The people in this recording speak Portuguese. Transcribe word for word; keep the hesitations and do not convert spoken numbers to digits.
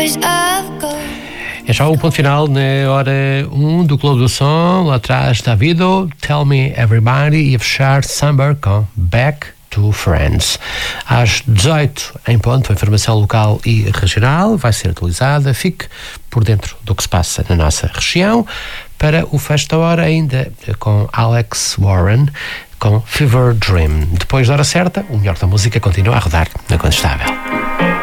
years of gold. É já o ponto final na hora um do Clube do Som. Lá atrás, Davido, Tell Me Everybody, e a fechar Summer com Back to Friends. Às dezoito em ponto, a informação local e regional vai ser atualizada. Fique por dentro do que se passa na nossa região. Para o fecho da hora, ainda com Alex Warren, com Fever Dream. Depois da hora certa, o melhor da música continua a rodar na Contestável.